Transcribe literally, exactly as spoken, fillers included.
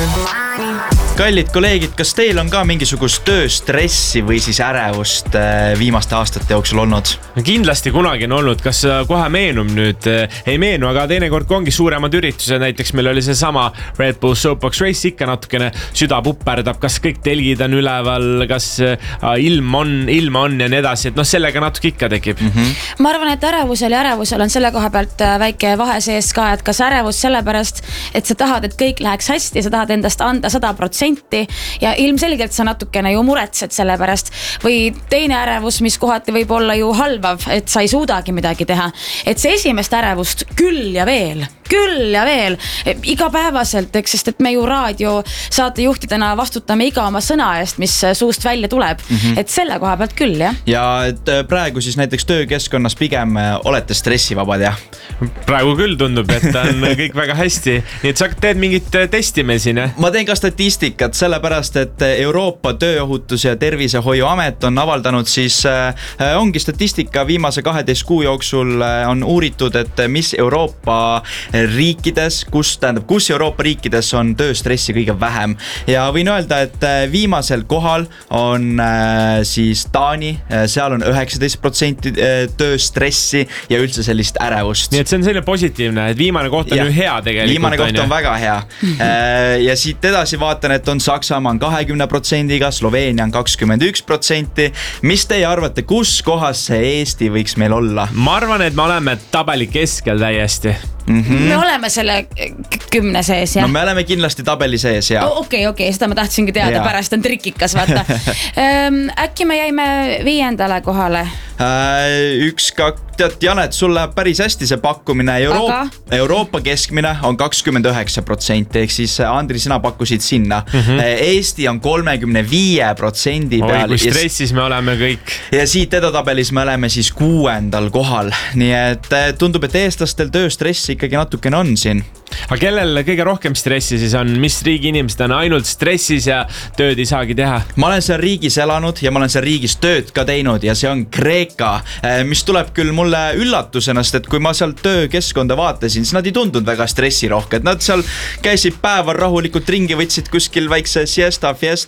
Kallid kolleegid, kas teil on ka mingisugust tööstressi või siis ärevust viimaste aastate jooksul olnud? Kindlasti kunagi on olnud, kas kohe meenub nüüd, ei meenu, aga teinekord ongi suuremad üritused, näiteks meil oli see sama Red Bull Soapbox Race, ikka natukene süda pupperdab, kas kõik telgid on üleval, kas ilm on, ilm on ja nii edasi, et noh, sellega natuke ikka tekib. Mm-hmm. Ma arvan, et ärevusel ja ärevusel on selle koha pealt väike vahe sees ka, et kas ärevus sellepärast, et sa tahad, et kõik läheks hästi, sa tahad endast anda sada protsenti ja ilmselgelt sa natukene ju muretsed selle pärast või teine ärevus, mis kohati võib olla ju halvav, et sa ei suudagi midagi teha, et see esimest ärevust küll ja veel küll ja veel, igapäevaselt, eks, sest et me ju raadio saatejuhtidena vastutame iga oma sõna eest, mis suust välja tuleb, mm-hmm. et selle koha pealt küll, jah. Ja et praegu siis näiteks töökeskkonnas pigem olete stressivabad, jah? Praegu küll tundub, et on kõik väga hästi, nii et sa teed mingit testi meil siin, jah? Ma teen ka statistikat, sellepärast, et Euroopa Tööohutus- ja Tervisehoiuamet on avaldanud siis, ongi statistika viimase kaheteist kuu jooksul on uuritud, et mis Euroopa riikides, kus, tähendab, kus Euroopa riikides on tööstressi kõige vähem. Ja võin öelda, et viimasel kohal on äh, siis Taani, seal on üheksateist protsenti tööstressi ja üldse sellist ärevust. Nii et see on selline positiivne, et viimane koht on ja, ju hea tegelikult. Viimane koht on väga hea. Ja siit edasi vaatan, et on Saksamaa on kahekümne protsendiga, Sloveenia on kakskümmend üks protsenti. Mis teie arvate, kus kohas see Eesti võiks meil olla? Ma arvan, et me oleme tabeli keskel täiesti. Mm-hmm. Me oleme selle kümne sees, jah? No me oleme kindlasti tabeli sees, jah. Okei, okei, okay, seda ma tahtsingi teada, ja. Pärast on trikikas, vaata. Äkki me jäime viiendale kohale? Üks, kak, tead, Janet, sul läheb päris hästi see pakkumine. Euroopa, Euroopa keskmine on kakskümmend üheksa protsenti, ehk siis Andri, sina pakkusid sinna. Mm-hmm. Eesti on kolmekümne viie protsendi peal. Oi, kui stressis me oleme kõik. Ja siit edatabelis me oleme siis kuuendal kohal. Nii et tundub, et eestlastel tööstressi ikkagi natukene on siin. Aga kellel kõige rohkem stressi siis on? Mis riigi inimesed on ainult stressis ja tööd ei saagi teha? Ma olen seal riigis elanud ja ma olen seal riigis tööd ka teinud ja see on Kreeka, mis tuleb küll mulle üllatusena, et kui ma seal töökeskkonda vaatasin, siis nad ei tundunud väga stressirohked. Nad seal käisid päeval rahulikult ringi, võtsid kuskil väikse siesta, fiesta